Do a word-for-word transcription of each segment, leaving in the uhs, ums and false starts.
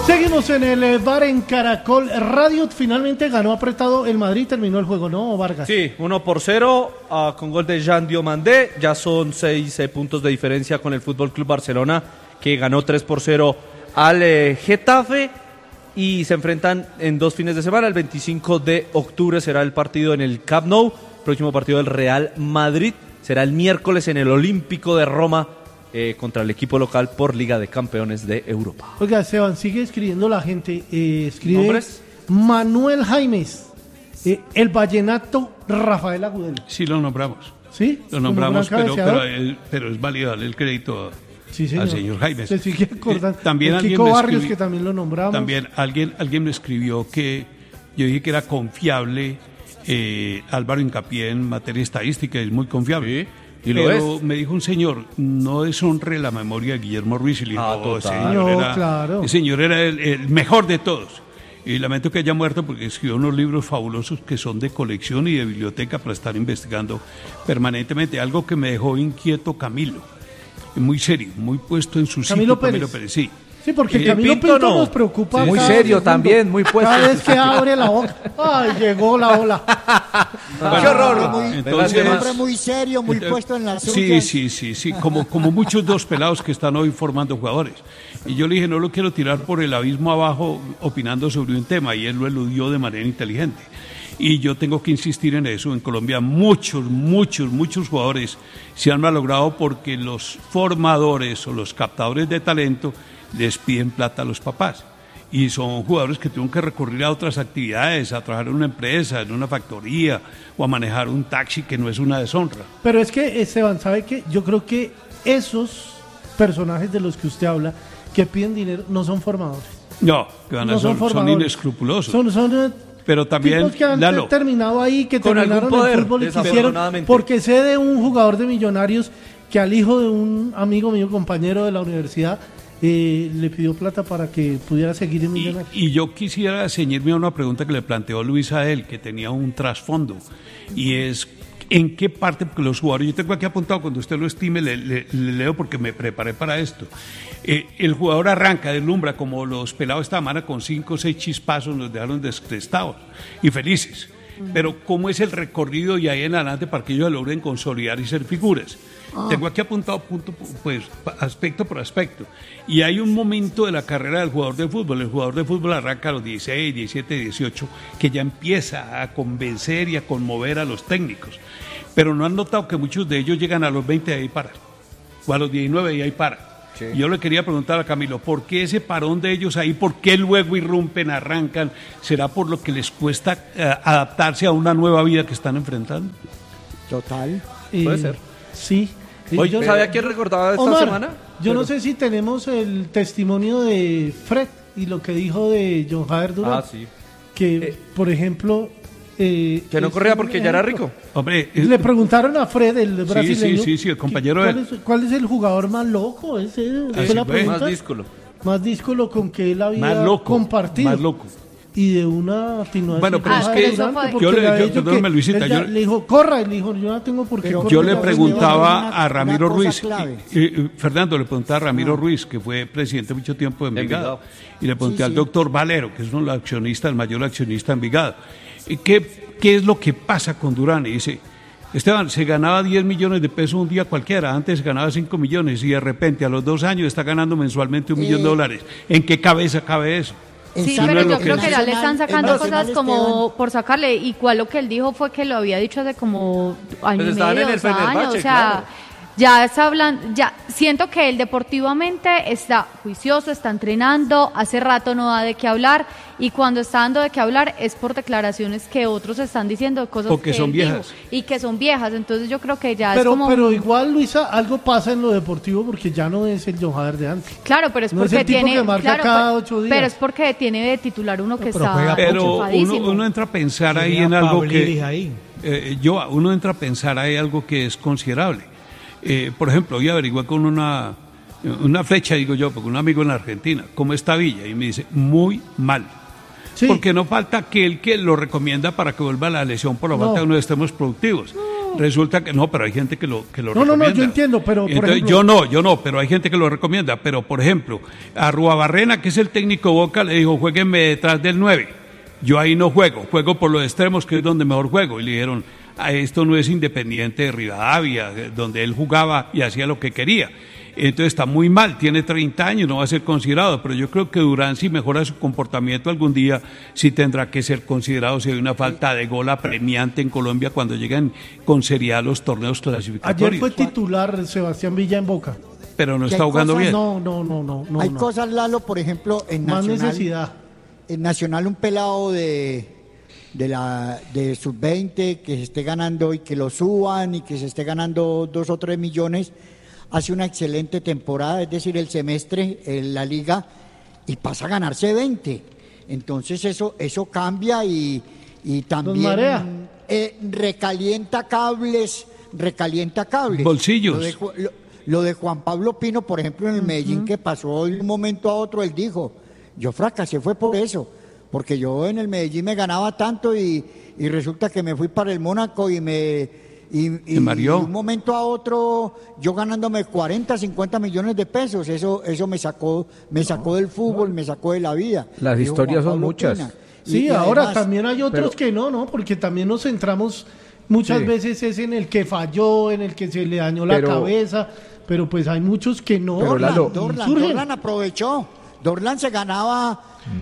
Seguimos en el bar en Caracol Radio. Finalmente ganó apretado el Madrid, terminó el juego, ¿no, Vargas? Sí, uno por cero uh, con gol de Jean Diomandé. Ya son seis eh, puntos de diferencia con el Fútbol Club Barcelona, que ganó tres por cero al eh, Getafe. Y se enfrentan en dos fines de semana. El veinticinco de octubre será el partido en el Camp Nou. Próximo partido del Real Madrid será el miércoles en el Olímpico de Roma. Eh, contra el equipo local por Liga de Campeones de Europa. Oiga, Esteban, sigue escribiendo la gente. Eh, escribe ¿Nombres? Manuel Jaimes, eh, el vallenato Rafael Agudelo. Sí, lo nombramos. ¿Sí? Lo nombramos, pero, pero, él, pero es válido darle el crédito sí, señor. al señor Jaimes. Se sigue acordando. Eh, también el alguien Kiko me Barrios, escribió, que también lo nombramos. También alguien, alguien me escribió que yo dije que era confiable. Eh, Álvaro Hincapié en materia estadística es muy confiable. Sí. ¿Y lo Pero es? me dijo un señor, no deshonre la memoria de Guillermo Ruiz. Y le dijo, Ah, oh, ese total. señor No, era, claro. ese señor era el, el mejor de todos. Y lamento que haya muerto porque escribió unos libros fabulosos que son de colección y de biblioteca para estar investigando permanentemente. Algo que me dejó inquieto Camilo. Muy serio, muy puesto en su Camilo sitio. Pérez. Camilo Pérez, sí. Sí, porque Eh, Camilo Pinto Pinto no. nos preocupa. Sí. Muy cada serio segundo. también, muy puesto. Cada vez que abre la boca. Ay, llegó la ola. Bueno, ¡Qué horror! Muy, entonces- un hombre muy serio, muy Entonces, puesto en la suya. Sí, sí, sí, sí, como, como muchos dos pelados que están hoy formando jugadores. Y yo le dije, no lo quiero tirar por el abismo abajo opinando sobre un tema, y él lo eludió de manera inteligente. Y yo tengo que insistir en eso. En Colombia muchos, muchos, muchos jugadores se han malogrado porque los formadores o los captadores de talento les piden plata a los papás. Y son jugadores que tienen que recurrir a otras actividades, a trabajar en una empresa, en una factoría o a manejar un taxi, que no es una deshonra. Pero es que, Esteban, ¿sabe qué? Yo creo que esos personajes de los que usted habla, que piden dinero, no son formadores. No, que van a No son son, son formadores. inescrupulosos. Son, son eh, Pero también, tipos que han Lalo, terminado ahí, que Con terminaron algún poder, el fútbol y quisieron, desafortunadamente. porque sé de un jugador de Millonarios que al hijo de un amigo mío, compañero de la universidad, eh, le pidió plata para que pudiera seguir en y, Millonarios. y yo quisiera ceñirme a una pregunta que le planteó Luis a él, que tenía un trasfondo, y es, ¿en qué parte? Porque los jugadores, yo tengo aquí apuntado, cuando usted lo estime, le, le- le leo porque me preparé para esto. Eh, el jugador arranca, deslumbra, como los pelados esta semana con cinco o seis chispazos, nos dejaron descrestados y felices. Pero ¿cómo es el recorrido y ahí en adelante para que ellos logren consolidar y ser figuras? Tengo aquí apuntado punto, pues, aspecto por aspecto. Y hay un momento de la carrera del jugador de fútbol. El jugador de fútbol arranca a los dieciséis, diecisiete, dieciocho, que ya empieza a convencer y a conmover a los técnicos. Pero no han notado que muchos de ellos llegan a los veinte y ahí paran. O a los diecinueve y ahí paran. Sí. Yo le quería preguntar a Camilo, ¿por qué ese parón de ellos ahí? ¿Por qué luego irrumpen, arrancan? ¿Será por lo que les cuesta eh, adaptarse a una nueva vida que están enfrentando? Total. Eh, puede ser. Sí. Eh, Oye, yo- ¿sabe a quién recordaba esta Omar, semana? Yo no Pero- sé si tenemos el testimonio de Fred y lo que dijo de John Javier Durán. Ah, sí. Que, Eh, por ejemplo... eh, Que no es corría un porque ya era ejemplo. rico. Hombre, eh, Le preguntaron a Fred, el Sí, brasileño. sí, sí, sí, el compañero ¿Cuál de- es, cuál es el jugador más loco? Ese fue Así la fue. pregunta. Más díscolo. Más díscolo con que él había más loco. compartido. Más loco. Y de una atinó Bueno, pero a es decir, que- "Ah, eso fue". Porque yo le- le había yo- dicho perdóneme, que Luisita, él ya yo- le dijo, corra, y le dijo, yo no tengo por qué Pero correr. Yo le ya preguntaba una- a Ramiro una cosa Ruiz, clave. y- y- Fernando, le preguntaba a Ramiro Ruiz, que fue presidente mucho tiempo de Envigado, Envigado. y le pregunté Sí, al sí. doctor Valero, que es uno de los accionistas, el mayor accionista de Envigado, ¿y ¿qué, qué es lo que pasa con Durán? Y dice, Esteban, se ganaba diez millones de pesos un día cualquiera, antes se ganaba cinco millones, y de repente a los dos años está ganando mensualmente un millón de Eh, dólares. ¿En qué cabeza cabe eso? Sí, Exacto. pero lo yo que creo es. que ya le están En sacando Nacional, cosas como Esteban. por sacarle. Igual lo que él dijo fue que lo había dicho hace como año Pues y estaban medio, en el dos años. Fenerbahce, O sea, claro. ya está hablando, ya siento que él deportivamente está juicioso, está entrenando, hace rato no da de qué hablar y cuando está dando de qué hablar es por declaraciones que otros están diciendo cosas O que son él dijo viejas. y que son viejas. Entonces yo creo que ya Pero, es como pero igual, Luisa, algo pasa en lo deportivo porque ya no es el John Javier de antes. claro, pero es No es porque el tipo tiene que marca claro, cada pero- ocho días. pero es porque tiene de titular uno que pero está juega Pero uno, enchufadísimo. uno entra a pensar ahí Tenía en algo Pablo Iris que... ahí. Eh, yo, uno entra a pensar ahí algo que es considerable. Eh, por ejemplo, hoy averigué con una, una flecha, digo yo, porque un amigo en la Argentina, ¿cómo está Villa? Y me dice, muy mal. Sí. Porque no falta aquel que lo recomienda para que vuelva a la lesión por la No. falta de unos extremos productivos. Resulta que no, pero hay gente que lo, que lo No, no, recomienda. no, yo entiendo, pero, por Entonces, ejemplo- yo no, yo no, pero hay gente que lo recomienda. Pero, por ejemplo, a Ruabarrena, que es el técnico de Boca, le dijo, jueguenme detrás del nueve. Yo ahí no juego, juego por los extremos, que es donde mejor juego. Y le dijeron, "Ah, esto no es Independiente de Rivadavia, eh, donde él jugaba y hacía lo que quería". Entonces está muy mal, tiene treinta años, no va a ser considerado, pero yo creo que Durán, si mejora su comportamiento algún día, sí tendrá que ser considerado si hay una falta de gol apremiante en Colombia cuando llegan con seriedad los torneos clasificatorios. Ayer fue titular Sebastián Villa en Boca. Pero no ¿Qué está jugando cosas bien. No, no, no, no, no. Hay no. cosas, Lalo, por ejemplo, en Más Nacional. necesidad. En Nacional, un pelado de, de la de sub veinte que se esté ganando y que lo suban y que se esté ganando dos o tres millones, hace una excelente temporada, es decir, el semestre en la liga, y pasa a ganarse veinte. Entonces eso eso cambia y, y también marea. eh, recalienta cables, recalienta cables. Bolsillos. Lo de, Ju- lo- lo de Juan Pablo Pino, por ejemplo, en el Medellín, que pasó de un momento a otro, él dijo, yo fracasé, fue por eso, porque yo en el Medellín me ganaba tanto y, y resulta que me fui para el Mónaco y me... Y, y Se mareó. de un momento a otro, yo ganándome cuarenta, cincuenta millones de pesos, eso eso me sacó me sacó del fútbol, me sacó de la vida. Las Dijo historias Juan son Pablo muchas. Pina. Y- Sí, y ahora además- también hay otros pero- que no, ¿no? Porque también nos centramos muchas Sí. veces es en el que falló, en el que se le dañó la Pero- cabeza, pero pues hay muchos que no. Pero, Dorlan, Lalo, Dorlan, surgen. Dorlan aprovechó. Dorlan se ganaba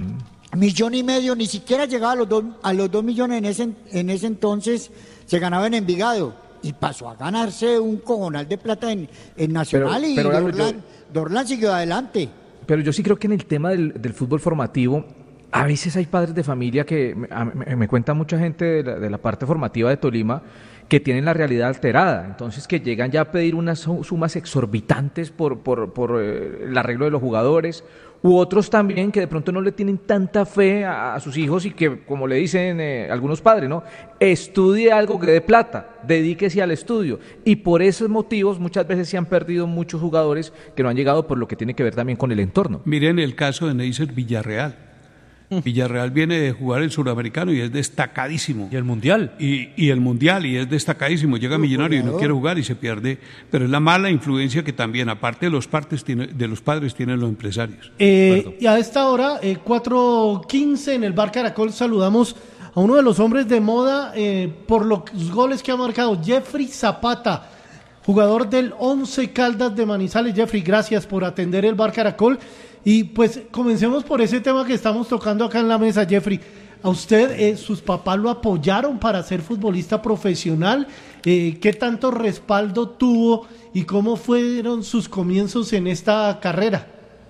millón y medio, ni siquiera llegaba a los dos, a los dos millones en ese, en ese entonces, se ganaba en Envigado. Y pasó a ganarse un cojonal de plata en, en Nacional Pero- y pero, Lalo, Dorlan, yo- Dorlan siguió adelante. Pero yo sí creo que en el tema del, del fútbol formativo, a veces hay padres de familia que, me, a- me- me cuenta mucha gente de la, de la parte formativa de Tolima, que tienen la realidad alterada, entonces que llegan ya a pedir unas su- sumas exorbitantes por, por, por eh, el arreglo de los jugadores, u otros también que de pronto no le tienen tanta fe a, a sus hijos y que, como le dicen eh, algunos padres, ¿no? Estudie algo que dé plata, dedíquese al estudio. Y por esos motivos muchas veces se han perdido muchos jugadores que no han llegado por lo que tiene que ver también con el entorno. Miren el caso de Neisser Villarreal. Villarreal viene de jugar el suramericano y es destacadísimo. Y el Mundial. Y, y el mundial, y es destacadísimo. Llega Millonario y no quiere jugar y se pierde. Pero es la mala influencia que también, aparte de los, partes, tiene, de los padres, tienen los empresarios. Eh, y a esta hora, eh, cuatro quince en el Bar Caracol, saludamos a uno de los hombres de moda eh, por los goles que ha marcado, Jeffrey Zapata, jugador del Once Caldas de Manizales. Jeffrey, gracias por atender el Bar Caracol. Y pues comencemos por ese tema que estamos tocando acá en la mesa, Jeffrey. ¿A usted, eh, sus papás lo apoyaron para ser futbolista profesional? Eh, ¿Qué tanto respaldo tuvo y cómo fueron sus comienzos en esta carrera?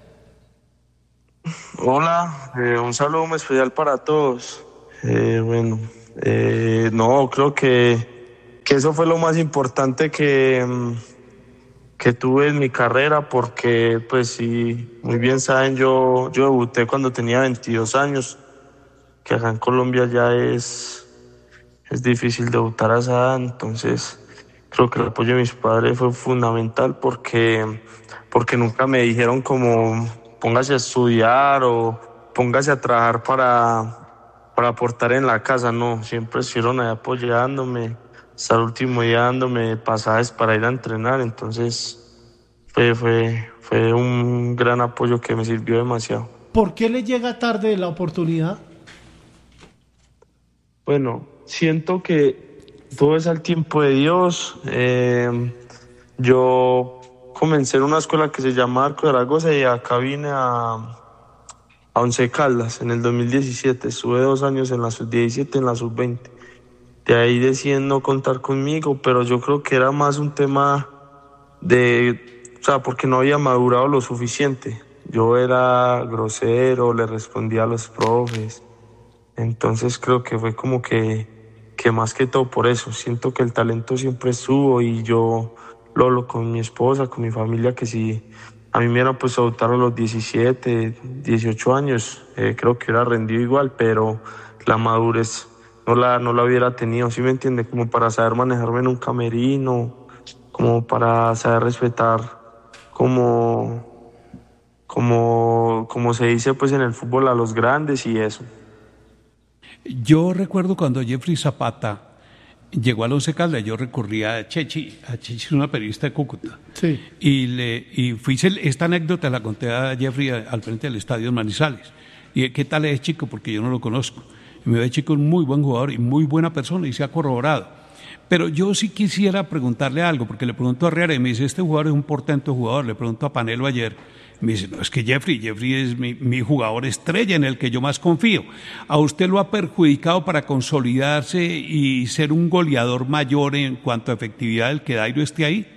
Hola, eh, un saludo muy especial para todos. Eh, bueno, eh, no, creo que, que eso fue lo más importante que, mm, que tuve en mi carrera, porque pues si muy bien saben, yo, yo debuté cuando tenía veintidós años, que acá en Colombia ya es, es difícil debutar a esa edad, entonces creo que el apoyo de mis padres fue fundamental porque, porque nunca me dijeron como póngase a estudiar o póngase a trabajar para, para aportar en la casa, no, siempre estuvieron ahí apoyándome, hasta el último día dándome pasajes para ir a entrenar, entonces fue, fue, fue un gran apoyo que me sirvió demasiado. ¿Por qué le llega tarde la oportunidad? Bueno, siento que todo es al tiempo de Dios. Eh, yo comencé en una escuela que se llama Arco de Zaragoza y acá vine a, a Once Caldas en el dos mil diecisiete. Estuve dos años en la sub diecisiete, en la sub veinte. De ahí deciden no contar conmigo, pero yo creo que era más un tema de, o sea, porque no había madurado lo suficiente. Yo era grosero, le respondía a los profes. Entonces creo que fue como que, que más que todo por eso. Siento que el talento siempre estuvo y yo lo hablo con mi esposa, con mi familia, que si a mí me hubieran puesto a debutar a los diecisiete, dieciocho años, eh, creo que hubiera rendido igual, pero la madurez no la, no la hubiera tenido, ¿sí me entiende? Como para saber manejarme en un camerino, como para saber respetar, como, como, como se dice pues en el fútbol, a los grandes y eso. Yo recuerdo cuando Jeffrey Zapata llegó al Once Caldas, yo recurrí a Chechi, a Chechi es una periodista de Cúcuta, Sí. y, le, y fui, esta anécdota la conté a Jeffrey al frente del estadio Manizales, y ¿qué tal es Chico? Porque yo no lo conozco, y me ve Chico un muy buen jugador y muy buena persona, y se ha corroborado, pero yo sí quisiera preguntarle algo, porque le pregunto a Herrera y me dice, este jugador es un portento jugador, le pregunto a Panelo ayer, me dice, no, es que Jeffrey, Jeffrey es mi, mi jugador estrella en el que yo más confío. ¿A usted lo ha perjudicado para consolidarse y ser un goleador mayor en cuanto a efectividad el que Dairo esté ahí?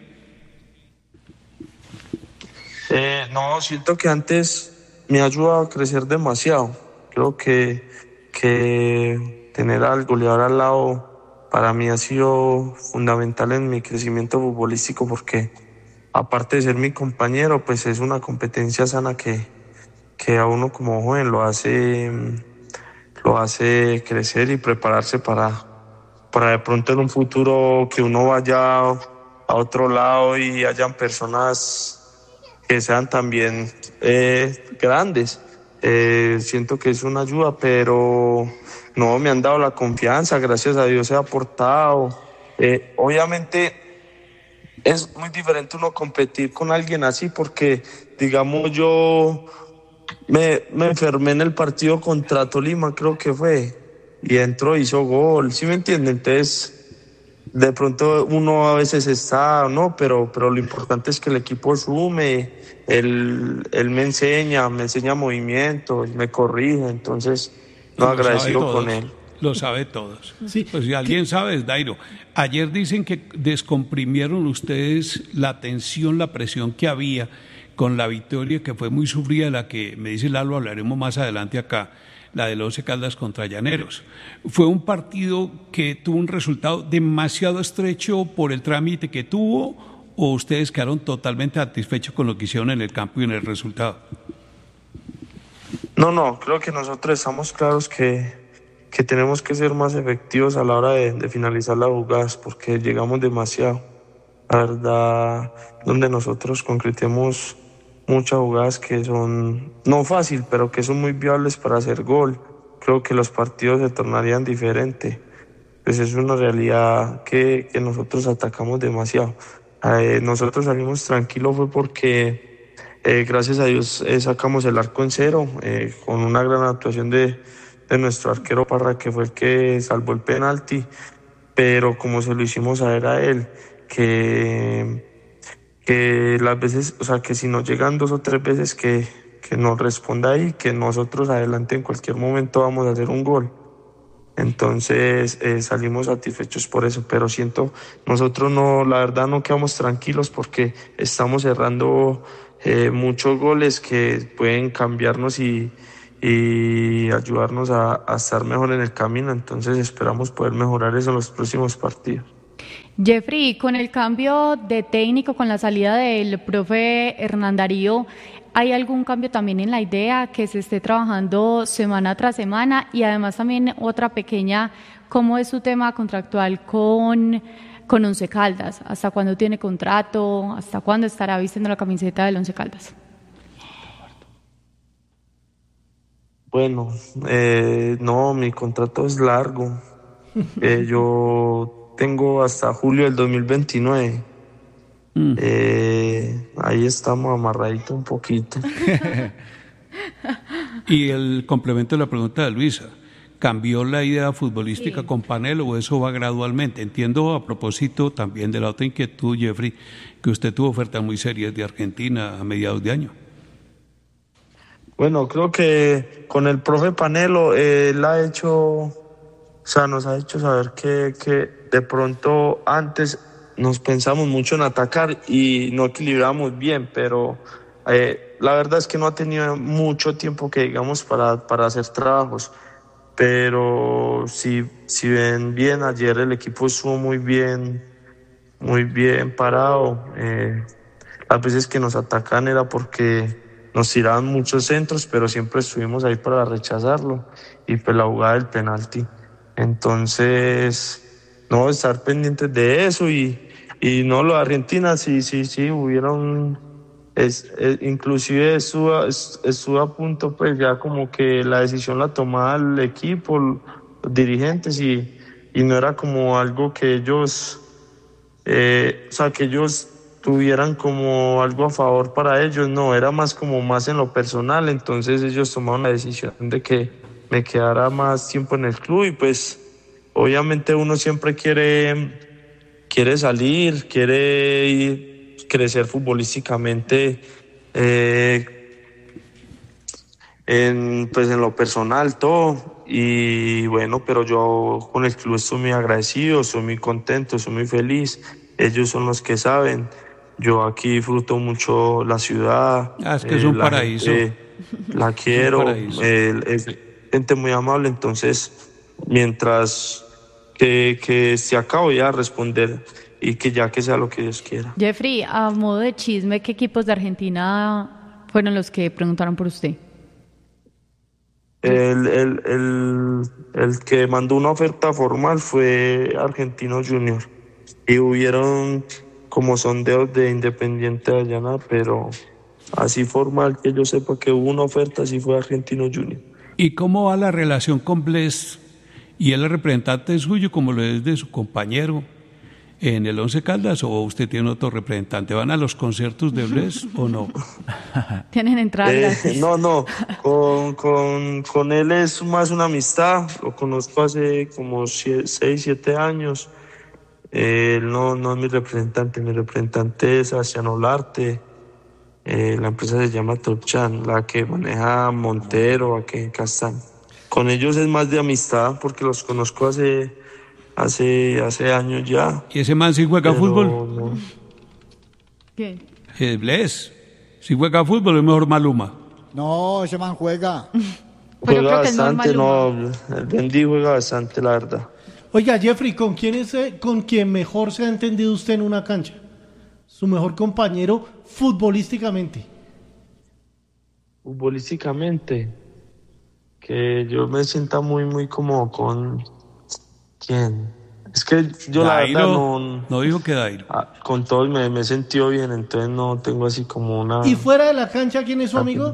Eh, no, siento que antes me ha ayudado a crecer demasiado. Creo que, que tener al goleador al lado para mí ha sido fundamental en mi crecimiento futbolístico porque aparte de ser mi compañero, pues es una competencia sana que, que a uno como joven lo hace, lo hace crecer y prepararse para, para de pronto en un futuro que uno vaya a otro lado y hayan personas que sean también eh, grandes. Eh, siento que es una ayuda, pero no me han dado la confianza, gracias a Dios he aportado. Eh, obviamente es muy diferente uno competir con alguien así porque, digamos, yo me, me enfermé en el partido contra Tolima, creo que fue, y entró, hizo gol, ¿sí me entienden? Entonces, de pronto uno a veces está, ¿no? Pero, pero lo importante es que el equipo sume, él, él me enseña, me enseña movimiento, me corrige, entonces, no, Lo agradecido sabe con todos, él. Lo sabe todos. Sí. Pues si alguien sabe es Dairo. Ayer dicen que descomprimieron ustedes la tensión, la presión que había con la victoria que fue muy sufrida, la que me dice Lalo, hablaremos más adelante acá, la del Once Caldas contra Llaneros. Fue un partido que tuvo un resultado demasiado estrecho por el trámite que tuvo, o ustedes quedaron totalmente satisfechos con lo que hicieron en el campo y en el resultado. No, no, creo que nosotros estamos claros que, que tenemos que ser más efectivos a la hora de, de finalizar las jugadas porque llegamos demasiado. La verdad, donde nosotros concretemos muchas jugadas que son, no fácil, pero que son muy viables para hacer gol. Creo que los partidos se tornarían diferentes. Pues es una realidad que, que nosotros atacamos demasiado. Eh, nosotros salimos tranquilos fue porque Eh, gracias a Dios eh, sacamos el arco en cero eh, con una gran actuación de, de nuestro arquero Parra, que fue el que salvó el penalti, pero como se lo hicimos saber a él, que, que las veces, o sea, que si nos llegan dos o tres veces que, que nos responda ahí, que nosotros adelante en cualquier momento vamos a hacer un gol. Entonces eh, salimos satisfechos por eso, pero siento, nosotros no, la verdad no quedamos tranquilos porque estamos cerrando eh, muchos goles que pueden cambiarnos y, y ayudarnos a, a estar mejor en el camino, entonces esperamos poder mejorar eso en los próximos partidos. Jeffrey, con el cambio de técnico, con la salida del profe Hernán Darío, ¿hay algún cambio también en la idea que se esté trabajando semana tras semana? Y además también otra pequeña, ¿cómo es su tema contractual con, con Once Caldas? ¿Hasta cuándo tiene contrato? ¿Hasta cuándo estará vistiendo la camiseta del Once Caldas? Bueno, eh, no, mi contrato es largo. Eh, yo tengo hasta julio del dos mil veintinueve. Mm. Eh, ahí estamos amarraditos un poquito. Y el complemento de la pregunta de Luisa, ¿cambió la idea futbolística Sí. con Panelo o eso va gradualmente? Entiendo a propósito también de la otra inquietud, Jeffrey, que usted tuvo ofertas muy serias de Argentina a mediados de año. Bueno, creo que con el profe Panelo, eh, él ha hecho, o sea, nos ha hecho saber que, que de pronto antes nos pensamos mucho en atacar y no equilibramos bien, pero eh, la verdad es que no ha tenido mucho tiempo que digamos para, para hacer trabajos. Pero si, si ven bien, ayer el equipo estuvo muy bien, muy bien parado. Eh, las veces que nos atacan era porque nos tiraban muchos centros, pero siempre estuvimos ahí para rechazarlo. Y pues la jugada del penalti. Entonces, no, estar pendientes de eso y, y no, lo de Argentina, sí, sí, sí, hubieron, es, es, inclusive estuvo, estuvo a punto, pues ya como que la decisión la tomaba el equipo, los dirigentes y y no era como algo que ellos, eh, o sea, que ellos tuvieran como algo a favor para ellos, no, era más como más en lo personal. Entonces ellos tomaron la decisión de que me quedara más tiempo en el club y pues obviamente uno siempre quiere, quiere salir, quiere ir, crecer futbolísticamente, eh, en, pues en lo personal todo. Y bueno, pero yo con el club estoy muy agradecido, estoy muy contento, estoy muy feliz. Ellos son los que saben. Yo aquí disfruto mucho la ciudad. Ah, es que es un la paraíso. gente, la quiero, paraíso. eh, es gente muy amable. Entonces, mientras que, que esté acá voy a responder y que ya que sea lo que Dios quiera. Jeffrey, a modo de chisme, ¿qué equipos de Argentina fueron los que preguntaron por usted? El, el, el, el que mandó una oferta formal fue Argentino Junior y hubieron como sondeos de Independiente de Allana, pero así formal que yo sepa que hubo una oferta, sí fue Argentino Junior. ¿Y cómo va la relación con Bless? ¿Y él es representante suyo como lo es de su compañero en el Once Caldas o usted tiene otro representante? ¿Van a los conciertos de Bless o no? Tienen entrada Eh, gratis. no, no, con, con, con él es más una amistad, lo conozco hace como seis, siete años. Eh, él no, no es mi representante, mi representante es Sebastián Olarte. Eh, la empresa se llama Topchan, la que maneja Montero aquí en Castán. Con ellos es más de amistad porque los conozco hace, hace, hace años ya. ¿Y ese man sí juega pero fútbol? no. ¿Qué? Eh, Bless. Si juega fútbol es mejor Maluma. No, ese man juega. Pues yo Juega creo que es bastante, normal, no, el Bendy juega bastante, la verdad. Oiga, Jeffrey, ¿con quién es eh, con quien mejor se ha entendido usted en una cancha? Su mejor compañero futbolísticamente. Futbolísticamente, que yo me sienta muy, muy cómodo con... ¿Quién? Es que yo la Dairo, verdad no... no dijo que Dairo. ah, con todos me, me he sentido bien, entonces no tengo así como una... ¿Y fuera de la cancha quién es su Ah, amigo?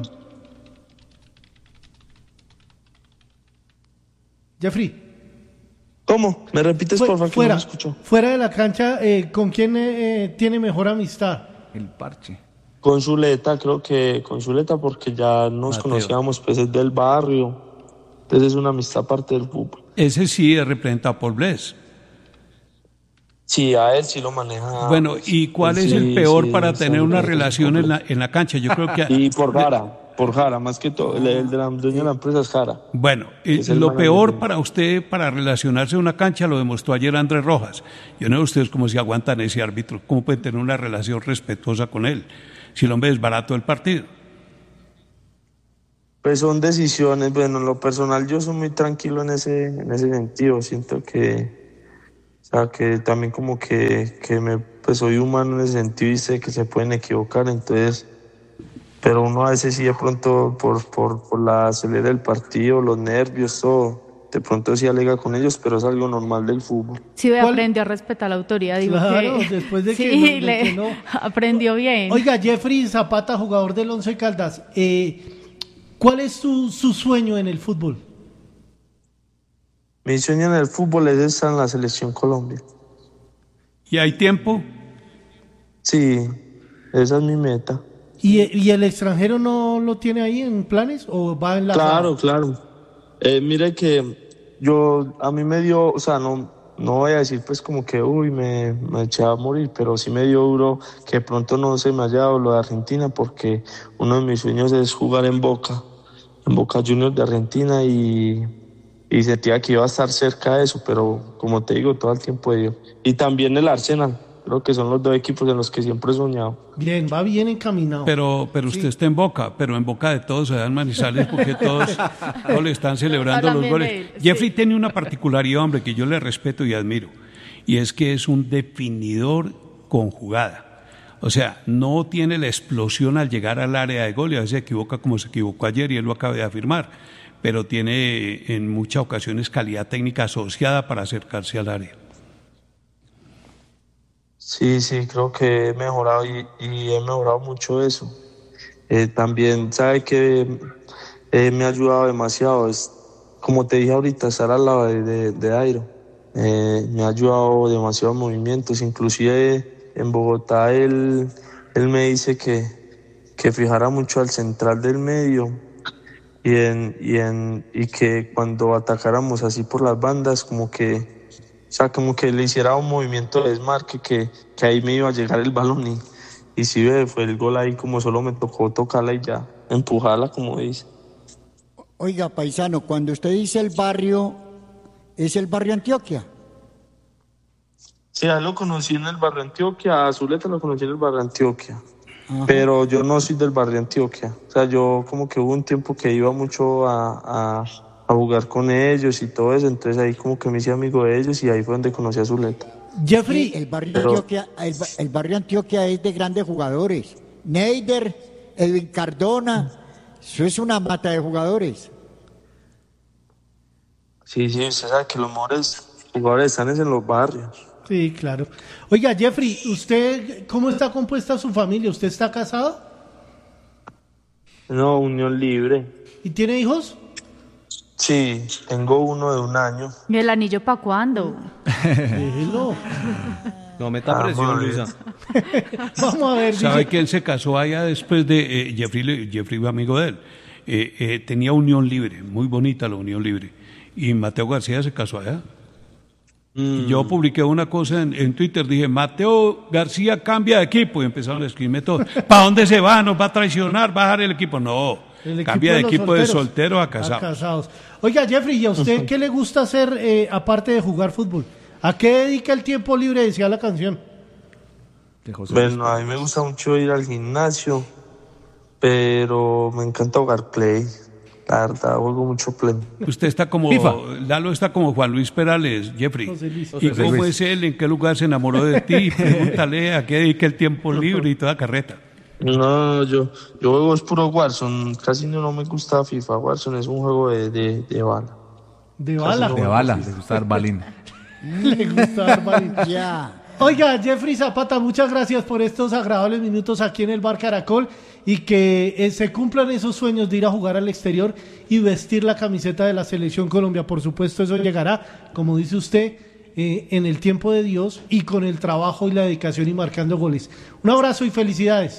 Jeffrey. ¿Cómo? ¿Me repites, Fu- por favor, que no fuera, me escucho? fuera de la cancha, eh, ¿con quién eh, eh, tiene mejor amistad? El parche. Con Zuleta, creo que con Zuleta, porque ya nos Mateo. conocíamos, pues es del barrio, entonces es una amistad aparte del fútbol. Ese sí es representado por Bless. Sí, a él sí lo maneja. Bueno, pues, ¿y cuál él es sí- el peor sí, para sí, tener sí, una sí, relación en la, completo. en la cancha? Yo creo que... Y por Jara, por Jara, más que todo, el, el de la dueño de la empresa es Jara. Bueno, eh, Es el lo manager peor de- para usted, para relacionarse en una cancha, lo demostró ayer Andrés Rojas. Yo no sé ustedes cómo se aguantan ese árbitro, cómo pueden tener una relación respetuosa con él, si el hombre es barato del partido. Pues son decisiones, bueno, en lo personal yo soy muy tranquilo en ese, en ese sentido, siento que, o sea, que también como que, que me, pues soy humano en ese sentido y sé que se pueden equivocar, entonces, pero uno a veces sí de pronto por, por, por la acelera del partido, los nervios, todo, de pronto sí alega con ellos, pero es algo normal del fútbol. Sí, ve, ¿Cuál? aprendió a respetar la autoridad. Digo Claro, que... después de que sí, no- de le- que no. aprendió bien. Oiga, Jeffrey Zapata, jugador del Once Caldas, eh, ¿cuál es su, su sueño en el fútbol? Mi sueño en el fútbol es estar en la selección Colombia. ¿Y hay tiempo? Sí, esa es mi meta. ¿Y, y el extranjero no lo tiene ahí en planes o va en la... Claro, claro. Eh, mire que yo, a mí me dio, o sea, no, no voy a decir pues como que, uy, me, me eché a morir, pero sí me dio duro que de pronto no se me haya dado lo de Argentina, porque uno de mis sueños es jugar en Boca, en Boca Juniors de Argentina, y, y sentía que iba a estar cerca de eso, pero como te digo, todo el tiempo de Dios. Y también el Arsenal, creo que son los dos equipos en los que siempre he soñado. Bien, va bien encaminado. Pero, pero usted está en Boca, pero en Boca de todos se dan Manizales porque todos, todos le están celebrando Hablan los bien goles. de él, sí. Jeffrey tiene una particularidad, hombre, que yo le respeto y admiro, y es que es un definidor con jugada. O sea, no tiene la explosión al llegar al área de gol y a veces se equivoca como se equivocó ayer y él lo acaba de afirmar, pero tiene en muchas ocasiones calidad técnica asociada para acercarse al área. Sí, sí, creo que he mejorado y, y he mejorado mucho eso. Eh, también, sabe que eh, me ha ayudado demasiado. Es, como te dije ahorita, estar al lado de, de, de Dairo. eh, me ha ayudado demasiado en movimientos, inclusive en Bogotá él, él me dice que, que fijara mucho al central del medio y, en, y, en, y que cuando atacáramos así por las bandas, como que, o sea, como que le hiciera un movimiento de desmarque, que, que ahí me iba a llegar el balón y, y si ve, fue el gol ahí, como solo me tocó tocarla y ya, empujarla como dice. Oiga, paisano, cuando usted dice el barrio, ¿es el barrio Antioquia? Sí, a él lo conocí en el barrio Antioquia, a Zuleta lo conocí en el barrio Antioquia. Ajá. Pero yo no soy del barrio Antioquia. O sea, yo como que hubo un tiempo que iba mucho a, a, a jugar con ellos y todo eso, entonces ahí como que me hice amigo de ellos y ahí fue donde conocí a Zuleta. Jeffrey, Sí, el barrio Pero- Antioquia, el, ba- el barrio Antioquia es de grandes jugadores. Neider, Edwin Cardona, eso es una mata de jugadores. Sí, sí, usted sabe que los mejores jugadores están es en los barrios. sí, claro. Oiga, Jeffrey, ¿usted cómo está compuesta su familia? ¿Usted está casado? No, unión libre. ¿Y tiene hijos? Sí, tengo uno de un año. ¿Y el anillo para cuándo? Déjelo. No meta Ah, presión, muy bien. Luisa. Vamos a ver, ¿Sabe dice, que él se casó allá después de eh, Jeffrey? le- Jeffrey fue amigo de él. Eh, eh, tenía unión libre, muy bonita la unión libre. Y Mateo García se casó allá. Y yo publiqué una cosa en, en Twitter, dije, Mateo García cambia de equipo. Y empezaron a escribirme todo. ¿Para dónde se va? ¿Nos va a traicionar? ¿Va a dejar el equipo? No, el equipo cambia de los equipo de solteros soltero a casado. casados. Oiga, Jeffrey, ¿y a usted qué le gusta hacer eh, aparte de jugar fútbol? ¿A qué dedica el tiempo libre? Decía la canción. De José Luis. Bueno, a mí me gusta mucho ir al gimnasio, pero me encanta jugar play. La verdad, juego mucho play. Usted está como, FIFA. Lalo está como Juan Luis Perales, Jeffrey. José Luis. ¿Y José cómo Luis. es él? ¿En qué lugar se enamoró de ti? Pregúntale a qué dedica el tiempo libre y toda carreta. No, yo, yo juego es puro Warzone, casi no, no me gusta FIFA. Warzone es un juego de, de, de bala. De bala. De bala, le gusta dar balín. Le gusta dar balín. Ya. Oiga, Jeffrey Zapata, muchas gracias por estos agradables minutos aquí en el Bar Caracol y que eh, se cumplan esos sueños de ir a jugar al exterior y vestir la camiseta de la Selección Colombia. Por supuesto, eso llegará, como dice usted, eh, en el tiempo de Dios y con el trabajo y la dedicación y marcando goles. Un abrazo y felicidades.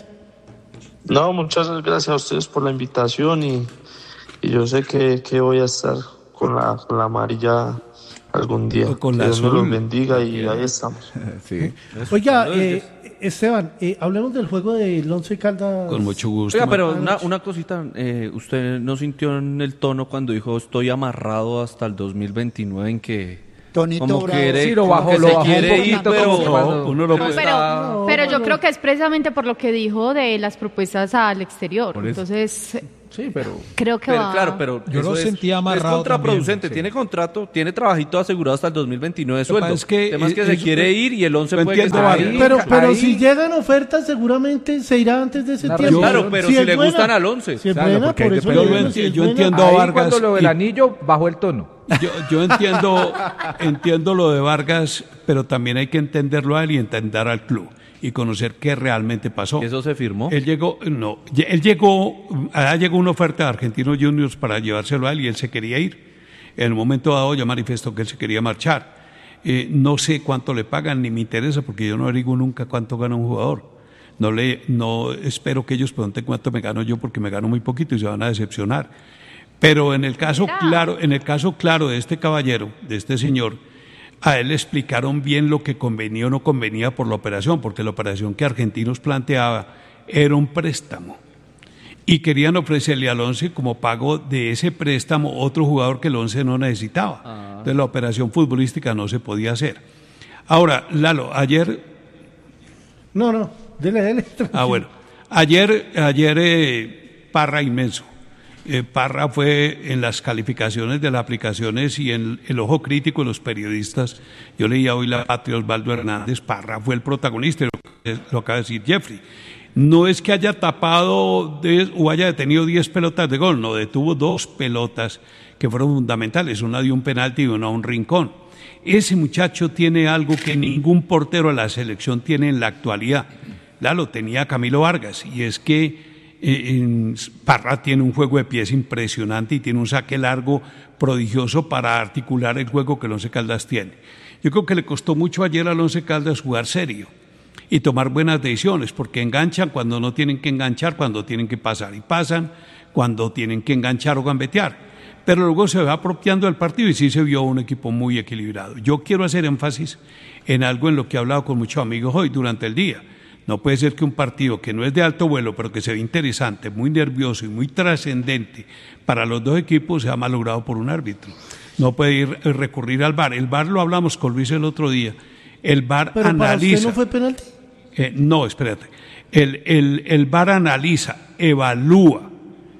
No, muchas gracias a ustedes por la invitación y, y yo sé que, que voy a estar con la, con la amarilla algún día. O con que la Dios me azul. los bendiga y ahí estamos. Sí. Oiga, eh, Esteban, eh, hablemos del juego del Once Caldas. Con mucho gusto. Oiga, pero Anoche. una, una cosita, eh, ¿usted no sintió en el tono cuando dijo estoy amarrado hasta el dos mil veintinueve en que Tonito como Bravo. quiere, Sí, lo como bajó, que lo se bajó un quiere ir, poquito pero como cuando- uno lo pero puede- está- Pero, pero yo creo que es precisamente por lo que dijo de las propuestas al exterior. Por eso. Entonces, Sí, pero creo que Pero va... claro, pero Yo eso lo es, sentía amarrado es contraproducente. también, sí. Tiene contrato, tiene trabajito asegurado hasta el dos mil veintinueve de Lo que sueldo. pasa es que, el tema es que eh, se eso- quiere ir y el once yo puede que entiendo esté varias- ahí. Pero, pero Ahí- si llegan ofertas, seguramente se irá antes de ese Una tiempo. Claro, pero si es le buena- gustan al once. Si es Claro, buena, porque por ahí eso depende- le Yo digo, enti- si es yo buena. entiendo- a ahí Vargas cuando lo del y- anillo bajó el tono. Yo, yo entiendo, entiendo lo de Vargas, pero también hay que entenderlo a él y entender al club y conocer qué realmente pasó. Eso se firmó. Él llegó, no, él llegó, allá llegó una oferta de Argentinos Juniors para llevárselo a él y él se quería ir. En el momento dado ya manifestó que él se quería marchar. Eh, no sé cuánto le pagan ni me interesa porque yo no averiguo nunca cuánto gana un jugador. No le, no espero que ellos pregunten cuánto me gano yo porque me gano muy poquito y se van a decepcionar. Pero en el caso claro, en el caso claro de este caballero, de este señor, a él le explicaron bien lo que convenía o no convenía por la operación, porque la operación que Argentinos planteaba era un préstamo. Y querían ofrecerle al Once como pago de ese préstamo otro jugador que el Once no necesitaba. Entonces la operación futbolística no se podía hacer. Ahora, Lalo, ayer No, no, dele, dele. Ah, bueno. Ayer, ayer eh, Parra inmenso. Eh, Parra fue en las calificaciones de las aplicaciones y en el ojo crítico de los periodistas. Yo leía hoy la Patria Osvaldo Hernández. Parra fue el protagonista, lo, lo acaba de decir Jeffrey. No es que haya tapado de- o haya detenido diez pelotas de gol, no, detuvo dos pelotas que fueron fundamentales, una de un penalti y una a un rincón. Ese muchacho tiene algo que ningún portero de la selección tiene en la actualidad. Lalo tenía Camilo Vargas, y es que eh, en Parra tiene un juego de pies impresionante y tiene un saque largo prodigioso para articular el juego que el Once Caldas tiene. Yo creo que le costó mucho ayer al Once Caldas jugar serio y tomar buenas decisiones, porque enganchan cuando no tienen que enganchar, cuando tienen que pasar, y pasan cuando tienen que enganchar o gambetear. Pero luego se va apropiando del partido y sí se vio un equipo muy equilibrado. Yo quiero hacer énfasis en algo en lo que he hablado con muchos amigos hoy durante el día. No puede ser que un partido que no es de alto vuelo, pero que se ve interesante, muy nervioso y muy trascendente para los dos equipos, sea malogrado por un árbitro. No puede ir recurrir al V A R. El V A R lo hablamos con Luis el otro día. El V A R ¿Pero analiza. para usted no fue penalti? Eh, no, espérate. El, el, el V A R analiza, evalúa,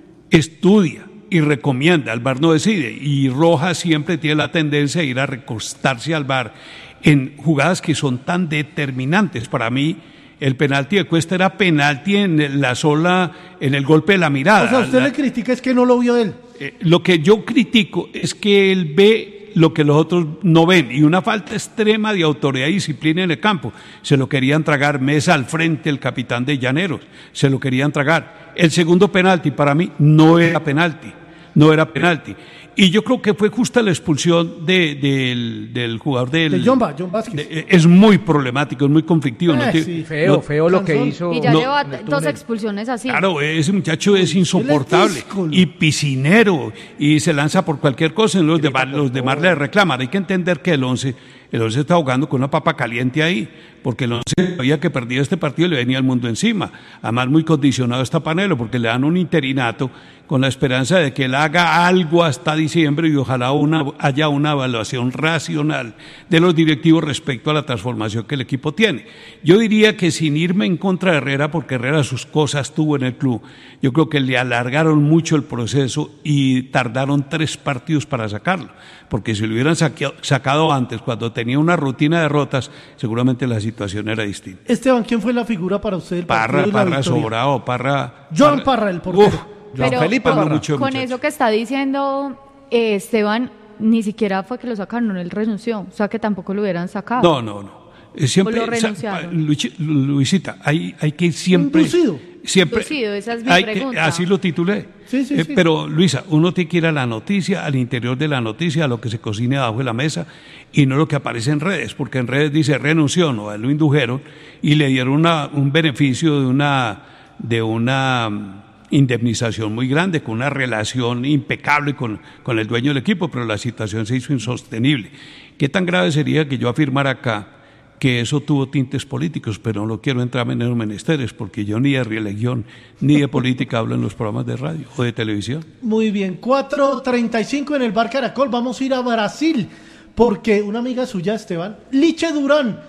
estudia y recomienda. El V A R no decide. Y Rojas siempre tiene la tendencia a ir a recostarse al V A R en jugadas que son tan determinantes. Para mí, el penalti de Cuesta era penalti en la sola, en el golpe de la mirada. O sea, usted la, le critica es que no lo vio él. Eh, lo que yo critico es que él ve lo que los otros no ven, y una falta extrema de autoridad y disciplina en el campo. Se lo querían tragar Mesa al frente, el capitán de Llaneros, se lo querían tragar. El segundo penalti para mí no era penalti, no era penalti. Y yo creo que fue justa la expulsión de, de, del jugador del... De John, John Vázquez. De, es muy problemático, es muy conflictivo. Eh, no tiene, sí. Feo, no, feo lo que Canzón. hizo. Y ya No, lleva en el dos túnel. expulsiones así. Claro, ese muchacho es insoportable díscolo. y piscinero y se lanza por cualquier cosa. En los demás, los demás le reclaman. Hay que entender que el once, el once está jugando con una papa caliente ahí, porque el once sabía que perdía este partido y le venía el mundo encima. Además, muy condicionado está Panelo, porque le dan un interinato con la esperanza de que él haga algo hasta diciembre y ojalá una, haya una evaluación racional de los directivos respecto a la transformación que el equipo tiene. Yo diría que sin irme en contra de Herrera, porque Herrera sus cosas tuvo en el club, yo creo que le alargaron mucho el proceso y tardaron tres partidos para sacarlo, porque si lo hubieran saqueado, sacado antes, cuando tenía una rutina de derrotas, seguramente la situación era distinta. Esteban, ¿quién fue la figura para usted del Parra, partido y la Parra victoria? sobrado, Parra... Joan Parra, el portero. Uf, Joan Pero Felipe con, Parra. mucho, con muchacho. eso que está diciendo eh, Esteban, ni siquiera fue que lo sacaron, él renunció. O sea, que tampoco lo hubieran sacado. No, no, no. Eh, Siempre, ¿O lo renunciaron? Luchi- Luisita, hay, hay que ir siempre... Inducido. Siempre, Inducido, esa es mi hay que- pregunta. así lo titulé. Sí, sí, Eh, sí. Pero, Luisa, uno tiene que ir a la noticia, al interior de la noticia, a lo que se cocina abajo de la mesa, y no lo que aparece en redes, porque en redes dice renunció, no, a él lo indujeron, y le dieron una, un beneficio de una... De una mm, indemnización muy grande, con una relación impecable con, con el dueño del equipo, pero la situación se hizo insostenible. ¿Qué tan grave sería que yo afirmara acá que eso tuvo tintes políticos? Pero no quiero entrar en esos menesteres, porque yo ni de religión ni de política hablo en los programas de radio o de televisión. Muy bien, cuatro treinta y cinco en el Bar Caracol. Vamos a ir a Brasil, porque una amiga suya, Esteban, Liche Durán,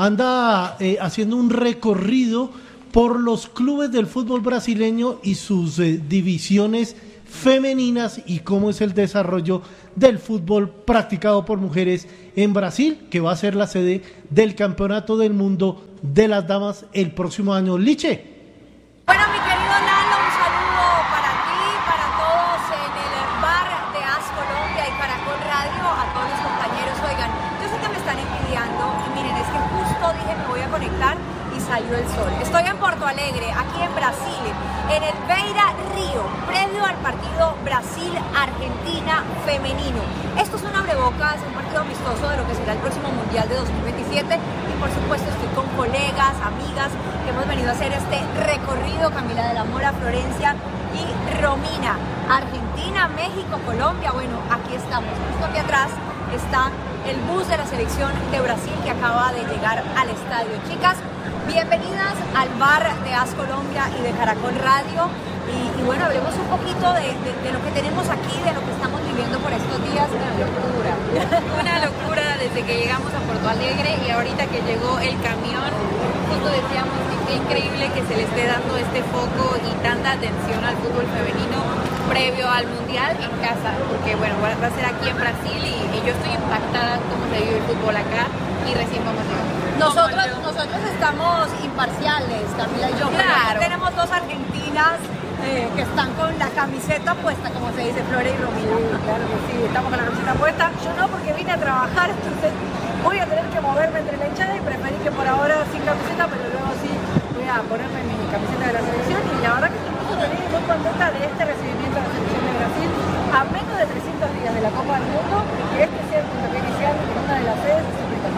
anda eh, haciendo un recorrido por los clubes del fútbol brasileño y sus eh, divisiones femeninas y cómo es el desarrollo del fútbol practicado por mujeres en Brasil, que va a ser la sede del Campeonato del Mundo de las Damas el próximo año. Liche. Bueno, mi querido Lalo, un saludo para ti, para todos en el bar de As Colombia y Caracol Radio, a todos los compañeros. Oigan, yo sé que me están envidiando y miren, es que justo dije me voy a conectar y salió el sol. Estoy en Porto Alegre, aquí en Brasil, en el Beira Río, previo al partido Brasil-Argentina femenino. Esto es un abrebocas, un partido amistoso de lo que será el próximo Mundial de dos mil veintisiete y por supuesto estoy con colegas, amigas que hemos venido a hacer este recorrido, Camila de la Mora, Florencia y Romina. Argentina, México, Colombia, bueno, aquí estamos. Justo aquí atrás está el bus de la selección de Brasil que acaba de llegar al estadio. Chicas, bienvenidas al bar de As Colombia y de Caracol Radio. Y, y bueno, hablemos un poquito de, de, de lo que tenemos aquí, de lo que estamos viviendo por estos días. Una locura. Una locura desde que llegamos a Porto Alegre y ahorita que llegó el camión, justo decíamos que qué increíble que se le esté dando este foco y tanta atención al fútbol femenino previo al Mundial en casa, porque bueno, va a ser aquí en Brasil y, y yo estoy impactada cómo se vive el fútbol acá y recién vamos a llegar. Nosotros, nosotros estamos imparciales, Camila y yo. Claro. Pero tenemos dos argentinas eh, que están con la camiseta puesta, como se dice, Flore y Romina. Sí, claro que sí, estamos con la camiseta puesta. Yo no, porque vine a trabajar, entonces voy a tener que moverme entre la hinchada y preferí que por ahora sin camiseta, pero luego sí voy a ponerme mi camiseta de la selección. Y la verdad que estoy muy feliz y muy contenta de este recibimiento de la selección de Brasil a menos de trescientos días de la Copa del Mundo y este sea el punto inicial en una de las sedes de su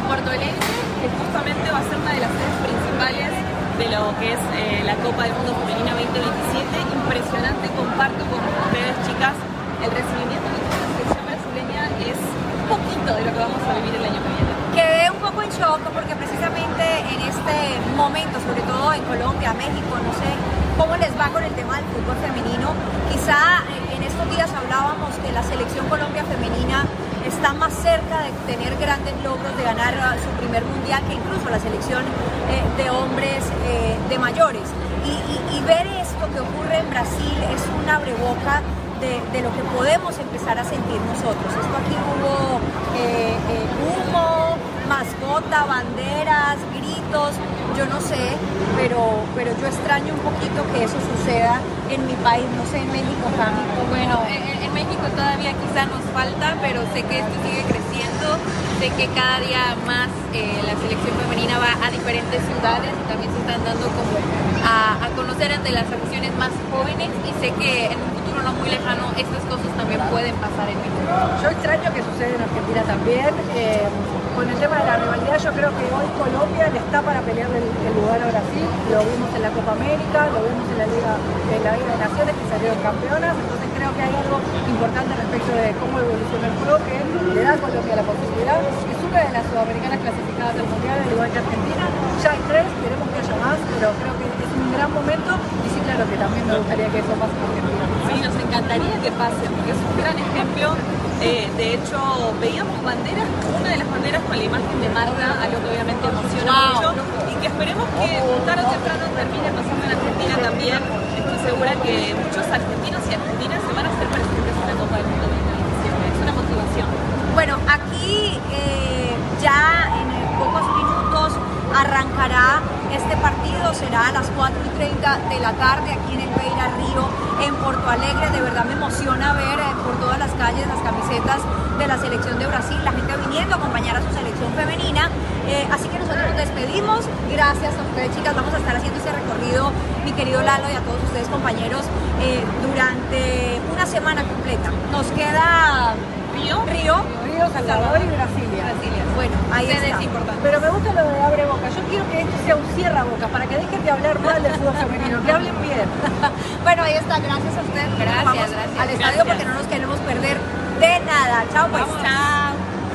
portuense, que justamente va a ser una de las sedes principales de lo que es eh, la Copa del Mundo Femenina veinte veintisiete. Impresionante, comparto con ustedes, chicas, el recibimiento que tiene la selección brasileña es un poquito de lo que vamos a vivir el año que viene. Quedé un poco en shock porque precisamente en este momento, sobre todo en Colombia, México, no sé cómo les va con el tema del fútbol femenino. Quizá en estos días hablábamos que la selección Colombia femenina está más cerca de tener grandes logros, de ganar su primer mundial, que incluso la selección eh, de hombres eh, de mayores. Y, y, y ver esto que ocurre en Brasil es un abreboca de, de lo que podemos empezar a sentir nosotros. Esto aquí hubo eh, eh, humo, mascota, banderas, gritos, yo no sé, pero, pero yo extraño un poquito que eso suceda en mi país, no sé, en México, Cami. Bueno, en, en México todavía quizá nos falta, pero sé que esto sigue creciendo, sé que cada día más eh, la selección femenina va a diferentes ciudades y también se están dando como a, a conocer ante las aficiones más jóvenes, y sé que en un futuro no muy lejano estas cosas también pueden pasar en México. Yo extraño que suceda en Argentina también. Eh, con el tema de la rivalidad, yo creo que hoy Colombia le está para pelear el, el lugar a Brasil. Lo vimos en la Copa América, lo vimos en la Liga, en la Liga de Naciones, que salieron campeonas. Entonces creo que hay algo importante respecto de cómo evoluciona el juego, que le da a Colombia la posibilidad. Es una de las sudamericanas clasificadas al mundial, al igual que Argentina. Ya hay tres, queremos que haya más, pero creo que es un gran momento. Y sí, claro que también me gustaría que eso pase en Argentina. Sí, nos encantaría que pase, porque es un gran ejemplo. Eh, de hecho, veíamos banderas, una de las banderas con la imagen de Marta, algo que obviamente emociona wow. mucho, y que esperemos que tarde o temprano termine pasando en Argentina también. Estoy segura que muchos argentinos y argentinas se van a hacer presentes en la Copa del Mundo veinte veintisiete. Es una motivación. Bueno, aquí eh, ya en pocos minutos arrancará este partido, será a las cuatro y treinta de la tarde aquí en el Beira Río, en Porto Alegre. De verdad me emociona ver eh, por todas las calles las camisetas de la selección de Brasil, la gente viniendo a acompañar a su selección femenina. Eh, así que nosotros nos despedimos. Gracias a ustedes, chicas. Vamos a estar haciendo ese recorrido, mi querido Lalo, y a todos ustedes, compañeros, eh, durante una semana completa. Nos queda Río, Río, Río, Salvador y Brasilia. Brasilia. Bueno, ahí Ustedes está. Es importante. Pero me gusta lo de abre boca. Yo quiero que esto sea un cierra boca para que dejen de hablar mal del fútbol femenino, que hablen bien. Bueno, ahí está. Gracias a ustedes. Gracias, Vamos gracias. al estadio porque no nos queremos perder de nada. Chao, pues. Vamos. Chao.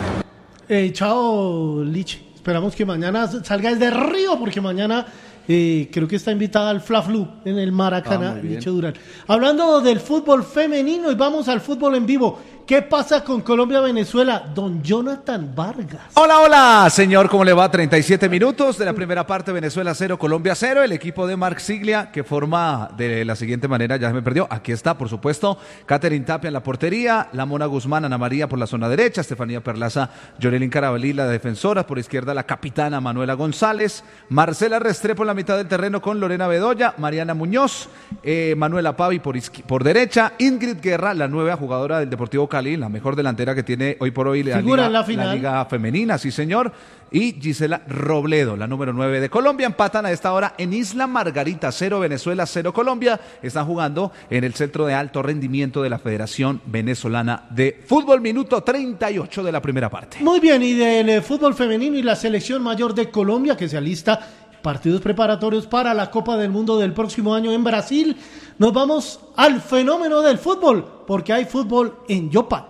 Eh, chao, Lich. Esperamos que mañana salga desde Río, porque mañana eh, creo que está invitada al Fla Flu en el Maracaná, Ah, muy bien. Licho Durán. Hablando del fútbol femenino, y vamos al fútbol en vivo. ¿Qué pasa con Colombia-Venezuela? Don Jonathan Vargas. Hola, hola, señor, ¿cómo le va? treinta y siete minutos de la primera parte, Venezuela cero, Colombia cero. El equipo de Marc Siglia, que forma de la siguiente manera, ya se me perdió, aquí está, por supuesto, Catherine Tapia en la portería, la Mona Guzmán, Ana María por la zona derecha, Estefanía Perlaza, Yorelín Carabalí, la defensora, por izquierda la capitana Manuela González, Marcela Restrepo en la mitad del terreno con Lorena Bedoya, Mariana Muñoz, eh, Manuela Pavi por, por derecha, Ingrid Guerra, la nueva jugadora del Deportivo Cali, la mejor delantera que tiene hoy por hoy la Figura liga, en la final. la liga femenina, sí señor, y Gisela Robledo, la número nueve de Colombia. Empatan a esta hora en Isla Margarita, cero Venezuela, cero Colombia. Están jugando en el centro de alto rendimiento de la Federación Venezolana de Fútbol, minuto treinta y ocho de la primera parte. Muy bien, y del eh, fútbol femenino y la selección mayor de Colombia, que se alista partidos preparatorios para la Copa del Mundo del próximo año en Brasil, nos vamos al fenómeno del fútbol, porque hay fútbol en Yopal.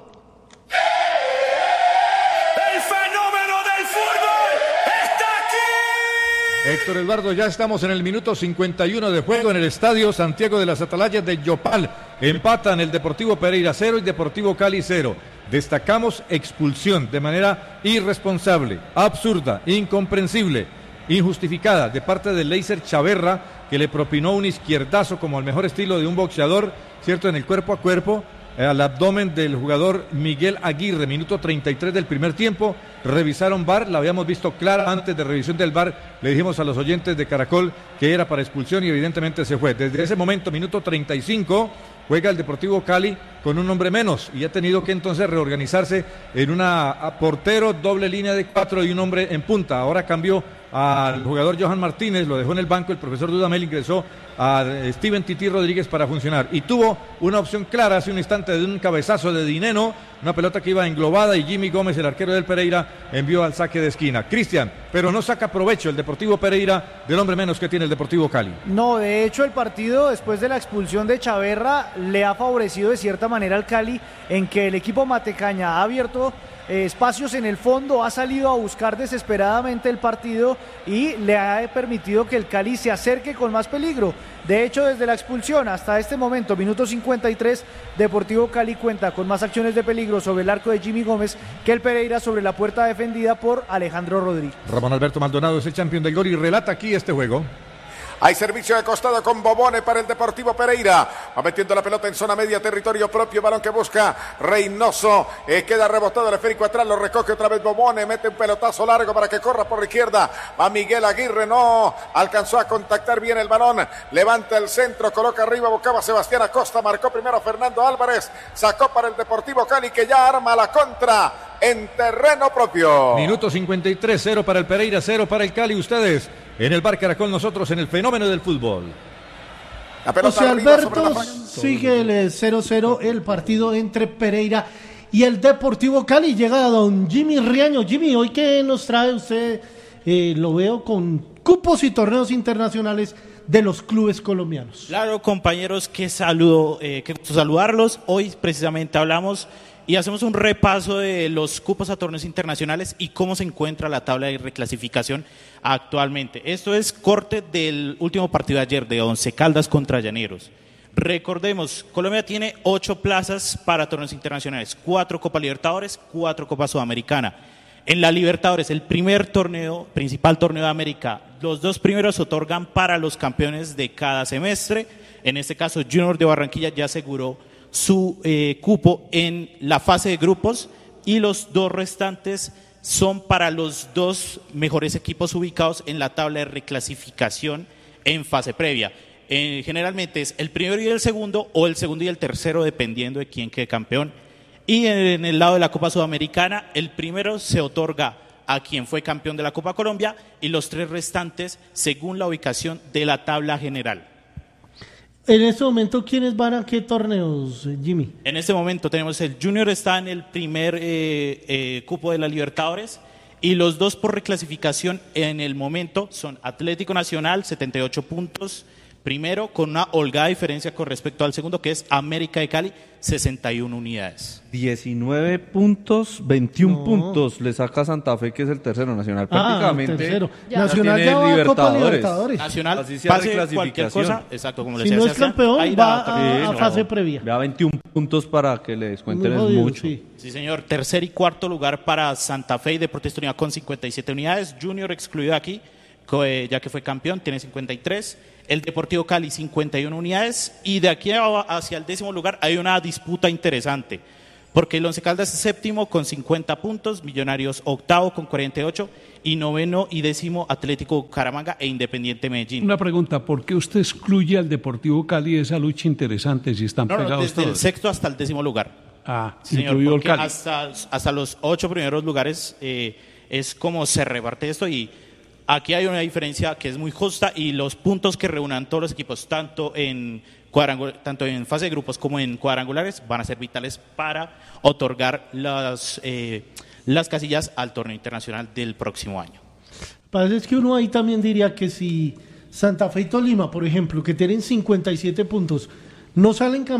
¡El fenómeno del fútbol está aquí! Héctor Eduardo, ya estamos en el minuto cincuenta y uno de juego en el Estadio Santiago de las Atalayas de Yopal. Empatan el Deportivo Pereira cero y Deportivo Cali cero. Destacamos expulsión de manera irresponsable, absurda, incomprensible, injustificada de parte de Leiser Chaverra, que le propinó un izquierdazo como al mejor estilo de un boxeador, ¿cierto?, en el cuerpo a cuerpo, al abdomen del jugador Miguel Aguirre, minuto treinta y tres del primer tiempo. Revisaron V A R, la habíamos visto clara antes de revisión del V A R, le dijimos a los oyentes de Caracol que era para expulsión y evidentemente se fue. Desde ese momento, minuto treinta y cinco, juega el Deportivo Cali con un hombre menos y ha tenido que entonces reorganizarse en una portero, doble línea de cuatro y un hombre en punta. Ahora cambió al jugador Johan Martínez, lo dejó en el banco, el profesor Dudamel ingresó a Steven Tití Rodríguez para funcionar y tuvo una opción clara hace un instante de un cabezazo de Dineno, una pelota que iba englobada y Jimmy Gómez, el arquero del Pereira, envió al saque de esquina. Cristian, pero no saca provecho el Deportivo Pereira del hombre menos que tiene el Deportivo Cali. No, de hecho el partido después de la expulsión de Chaverra le ha favorecido de cierta manera al Cali en que el equipo Matecaña ha abierto eh, espacios en el fondo, ha salido a buscar desesperadamente el partido y le ha permitido que el Cali se acerque con más peligro. De hecho, desde la expulsión hasta este momento, minuto cincuenta y tres, Deportivo Cali cuenta con más acciones de peligro sobre el arco de Jimmy Gómez que el Pereira sobre la puerta defendida por Alejandro Rodríguez. Ramón Alberto Maldonado es el campeón del gol y relata aquí este juego. Hay servicio de costado con Bobone para el Deportivo Pereira. Va metiendo la pelota en zona media, territorio propio. Balón que busca Reynoso. Eh, queda rebotado el esférico atrás. Lo recoge otra vez Bobone. Mete un pelotazo largo para que corra por la izquierda. Va Miguel Aguirre. No alcanzó a contactar bien el balón. Levanta el centro. Coloca arriba. Buscaba Sebastián Acosta. Marcó primero Fernando Álvarez. Sacó para el Deportivo Cali que ya arma la contra en terreno propio. Minuto cincuenta y tres. Cero para el Pereira. Cero para el Cali. Ustedes en el Bar Caracol, nosotros en el fenómeno del fútbol. José Alberto, sigue el cero cero el partido entre Pereira y el Deportivo Cali. Llega don Jimmy Riaño. Jimmy, ¿hoy qué nos trae usted? Eh, lo veo con cupos y torneos internacionales de los clubes colombianos. Claro, compañeros, qué saludo, eh, qué gusto saludarlos. Hoy precisamente hablamos y hacemos un repaso de los cupos a torneos internacionales y cómo se encuentra la tabla de reclasificación actualmente. Esto es corte del último partido de ayer de Once Caldas contra Llaneros. Recordemos, Colombia tiene ocho plazas para torneos internacionales, cuatro Copa Libertadores, cuatro Copa Sudamericana. En la Libertadores, el primer torneo, principal torneo de América, los dos primeros se otorgan para los campeones de cada semestre. En este caso, Junior de Barranquilla ya aseguró su eh, cupo en la fase de grupos y los dos restantes son para los dos mejores equipos ubicados en la tabla de reclasificación en fase previa. Eh, generalmente es el primero y el segundo o el segundo y el tercero dependiendo de quién quede campeón. Y en el lado de la Copa Sudamericana, el primero se otorga a quien fue campeón de la Copa Colombia y los tres restantes según la ubicación de la tabla general. En este momento, ¿quiénes van a qué torneos, Jimmy? En este momento tenemos el Junior está en el primer eh, eh, cupo de la Libertadores y los dos por reclasificación en el momento son Atlético Nacional, setenta y ocho puntos, primero con una holgada diferencia con respecto al segundo que es América de Cali, sesenta y una unidades. diecinueve puntos, veintiún No. puntos le saca Santa Fe, que es el tercero nacional. Ah, Prácticamente tercero. ya Nacional tiene ya va a Copa Libertadores. Libertadores. Nacional, Así sea pase reclasificación. cualquier cosa, exacto, como le Si decía no es Sebastián, campeón, ahí va la- a, a Sí, fase no. previa. Ya veintiún puntos para que le descuenten, Muy es jodido, mucho. sí. Sí, señor. Tercer y cuarto lugar para Santa Fe y Deportes Tolima con cincuenta y siete unidades. Junior excluido aquí, co- eh, ya que fue campeón, tiene cincuenta y tres. El Deportivo Cali, cincuenta y una unidades. Y de aquí a- hacia el décimo lugar hay una disputa interesante. Porque el Once Caldas es séptimo con cincuenta puntos, Millonarios octavo con cuarenta y ocho y noveno y décimo Atlético Bucaramanga e Independiente Medellín. Una pregunta, ¿por qué usted excluye al Deportivo Cali de esa lucha interesante si están No, no, pegados desde el todos? sexto hasta el décimo lugar. Ah, Sí, señor, incluido el porque Cali. hasta, hasta los ocho primeros lugares eh, es como se reparte esto y aquí hay una diferencia que es muy justa y los puntos que reúnan todos los equipos, tanto en, cuadrangu- tanto en fase de grupos como en cuadrangulares, van a ser vitales para otorgar las, eh, las casillas al torneo internacional del próximo año. Parece es que uno ahí también diría que si Santa Fe y Tolima, por ejemplo, que tienen cincuenta y siete puntos, no salen campeones,